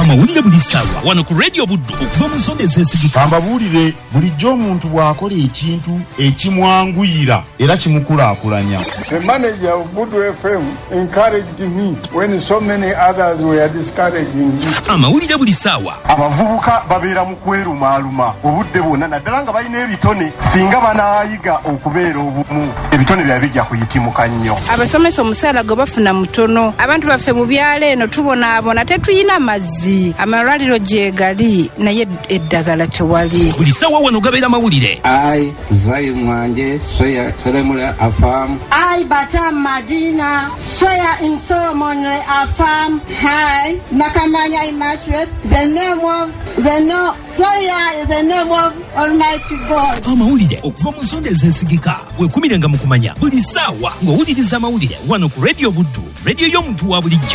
amawulire buli ssaawa wano ku Radio Buddu okuva mu nsonda ezeesigika. Amawulire bulijjo omuntu bw'akola ekintu ekimwanguyira era kimukulaakulanya. The manager of Buddu FM encouraged me when so many others were discouraging me. Amawulire buli ssaawa. Abavubuka babeera mu kwerumaaluma obudde bwonna naddala nga balina ebitone singa banaayiga okubeera obumu ebitone byaba bijja kuyitimuka nnyo. Abasomesa omusaala gwe bafuna mutono. Abantu baffe mu byalo eno tubonaabona tetuyina mazzi. Amalwaliro gyegali naye eddagala tewali. Buli ssaawa wano gabeera mawulire. Ai Zai Mwanje Soya Selemula Afam. Ai Batam Madina Soya in Solomon Afam. Hi Nakamanya Immaculate. The name of Soya is the name of Almighty God. Amawulire okuva mu nsonda ezeesigika weekumirenga mu kumanya buli ssaawa ng'owuliriza amawulire wano ku Radio Buddu, radio y'omuntu wa bulijjo.